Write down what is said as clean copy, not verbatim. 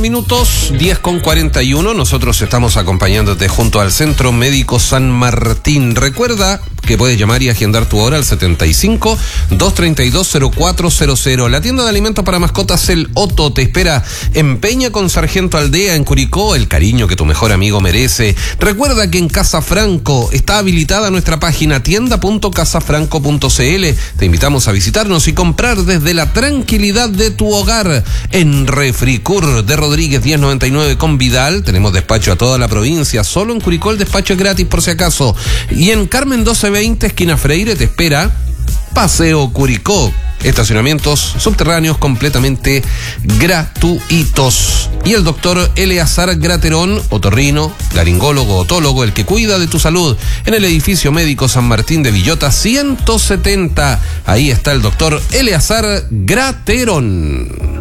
minutos, 10:41. Nosotros estamos acompañándote junto al Centro Médico San Martín. Recuerda que puedes llamar y agendar tu hora al 75-232-0400. La tienda de alimentos para mascotas El Otto te espera en Peña con Sargento Aldea, en Curicó, el cariño que tu mejor amigo merece. Recuerda que en Casa Franco está habilitada nuestra página tienda.casafranco.cl. Te invitamos a visitarnos y comprar desde la tranquilidad de tu hogar. En Refricur de Rodríguez 1099 con Vidal tenemos despacho a toda la provincia. Solo en Curicó el despacho es gratis por si acaso. Y en Carmen 1220 esquina Freire te espera Paseo Curicó. Estacionamientos subterráneos completamente gratuitos. Y el doctor Eleazar Graterón, otorrino, laringólogo, otólogo, el que cuida de tu salud, en el edificio médico San Martín de Villota 170. Ahí está el doctor Eleazar Graterón.